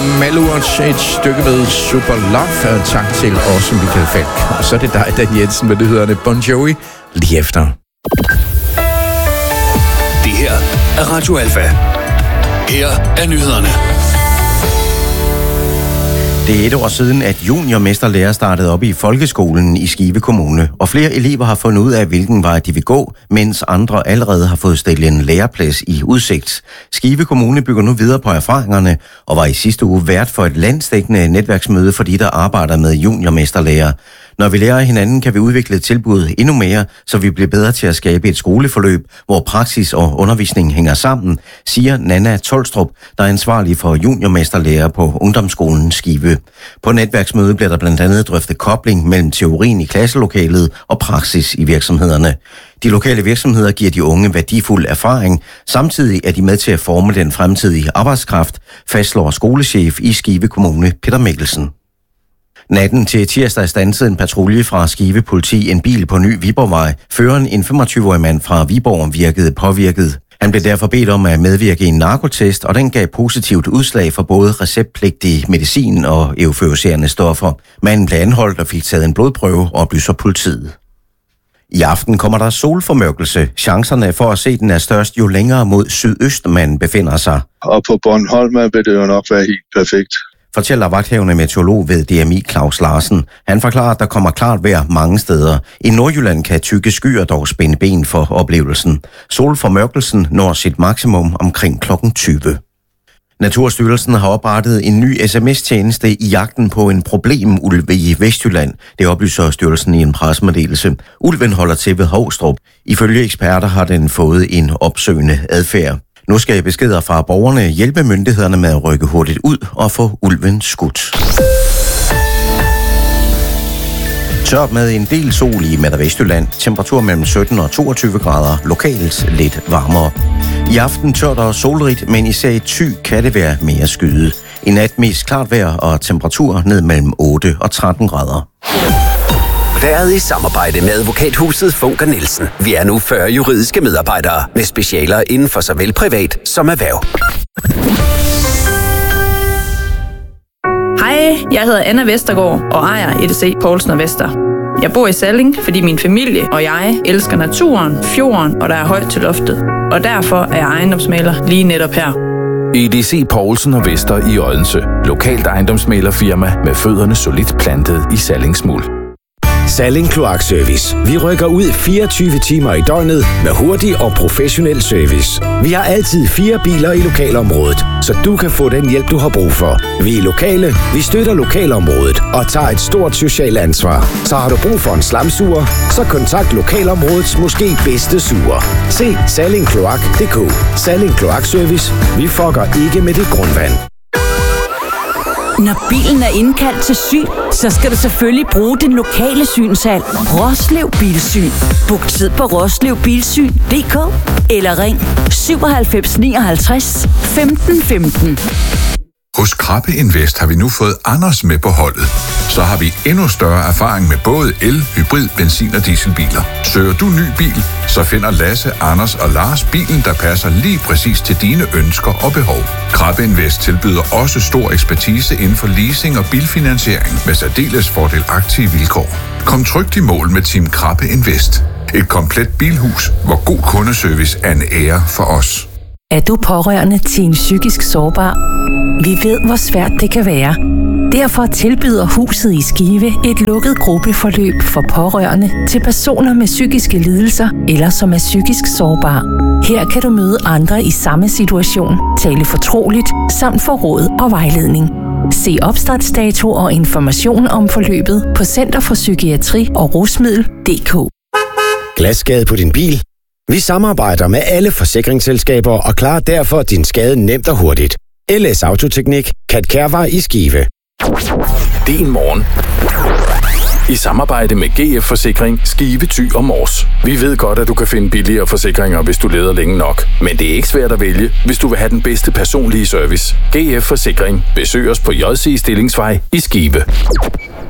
Malurt, et stykke med Super Love. Og tak til også Michael Falk. Og så er det dig, Dan Jensen, med det hedder Bon Jovi, lige efter. Det her er Radio Alfa. Her er nyhederne. Det er 1 år siden, at juniormesterlærer startede op i folkeskolen i Skive Kommune, og flere elever har fundet ud af, hvilken vej de vil gå, mens andre allerede har fået stillet en læreplads i udsigt. Skive Kommune bygger nu videre på erfaringerne, og var i sidste uge vært for et landsdækkende netværksmøde for de, der arbejder med juniormesterlærer. Når vi lærer hinanden, kan vi udvikle et tilbud endnu mere, så vi bliver bedre til at skabe et skoleforløb, hvor praksis og undervisning hænger sammen, siger Nana Tolstrup, der er ansvarlig for juniormesterlærer på Ungdomsskolen Skive. På netværksmødet bliver der blandt andet drøftet kobling mellem teorien i klasselokalet og praksis i virksomhederne. De lokale virksomheder giver de unge værdifuld erfaring, samtidig er de med til at forme den fremtidige arbejdskraft, fastslår skolechef i Skive Kommune Peter Mikkelsen. Natten til tirsdag standsede en patrulje fra Skive Politi en bil på Ny Viborgvej. Føreren, en 25-årig mand fra Viborg, virkede påvirket. Han blev derfor bedt om at medvirke i en narkotest, og den gav positivt udslag for både receptpligtig medicin og euforiserende stoffer. Manden blev anholdt og fik taget en blodprøve, oplyser politiet. I aften kommer der solformørkelse. Chancerne for at se den er størst, jo længere mod sydøst man befinder sig. Og på Bornholm vil det jo nok være helt perfekt, fortæller vagthavende meteorolog ved DMI Claus Larsen. Han forklarer, at der kommer klart vejr mange steder. I Nordjylland kan tykke skyer dog spænde ben for oplevelsen. Solformørkelsen når sit maksimum omkring kl. 20. Naturstyrelsen har oprettet en ny sms-tjeneste i jagten på en problemulv i Vestjylland. Det oplyser styrelsen i en pressemeddelelse. Ulven holder til ved Hovstrup. Ifølge eksperter har den fået en opsøgende adfærd. Nu skal beskeder fra borgerne hjælpe myndighederne med at rykke hurtigt ud og få ulven skudt. Tørt med en del sol i Midt- og Vestjylland. Temperatur mellem 17 og 22 grader. Lokalt lidt varmere. I aften tørt og solrigt, men især i Thy kan det være mere skyet. I nat mest klart vejr og temperatur ned mellem 8 og 13 grader. Været i samarbejde med advokathuset Funker Nielsen. Vi er nu 40 juridiske medarbejdere med specialer inden for såvel privat som erhverv. Hej, jeg hedder Anna Vestergaard og ejer EDC Poulsen & Vester. Jeg bor i Salling, fordi min familie og jeg elsker naturen, fjorden og der er højt til loftet. Og derfor er jeg ejendomsmægler lige netop her. EDC Poulsen & Vester i Odense. Lokalt ejendomsmæglerfirma med fødderne solidt plantet i Sallingsmuld. Salling Kloakservice. Vi rykker ud 24 timer i døgnet med hurtig og professionel service. Vi har altid 4 biler i lokalområdet, så du kan få den hjælp, du har brug for. Vi er lokale, vi støtter lokalområdet og tager et stort socialt ansvar. Så har du brug for en slamsuger, så kontakt lokalområdets måske bedste suger. Se sallingkloak.dk. Salling Kloakservice. Vi fucker ikke med dit grundvand. Når bilen er indkaldt til syn, så skal du selvfølgelig bruge den lokale synshal. Roslev Bilsyn. Book tid på roslevbilsyn.dk eller ring 97 59 15 15. Hos Krabbe Invest har vi nu fået Anders med på holdet. Så har vi endnu større erfaring med både el, hybrid, benzin- og dieselbiler. Søger du ny bil, så finder Lasse, Anders og Lars bilen, der passer lige præcis til dine ønsker og behov. Krabbe Invest tilbyder også stor ekspertise inden for leasing og bilfinansiering med særdeles fordelagtige vilkår. Kom trygt i mål med Team Krabbe Invest. Et komplet bilhus, hvor god kundeservice er en ære for os. Er du pårørende til en psykisk sårbar? Vi ved, hvor svært det kan være. Derfor tilbyder Huset i Skive et lukket gruppeforløb for pårørende til personer med psykiske lidelser eller som er psykisk sårbare. Her kan du møde andre i samme situation, tale fortroligt samt få råd og vejledning. Se opstartsdato og information om forløbet på Center for Psykiatri og Rusmiddel.dk. Glasskade på din bil? Vi samarbejder med alle forsikringsselskaber og klarer derfor din skade nemt og hurtigt. LS Autoteknik, Kat Kærvej i Skive. Din morgen. I samarbejde med GF Forsikring, Skive, Thy og Mors. Vi ved godt, at du kan finde billigere forsikringer, hvis du leder længe nok. Men det er ikke svært at vælge, hvis du vil have den bedste personlige service. GF Forsikring. Besøg os på JC Stillingsvej i Skive.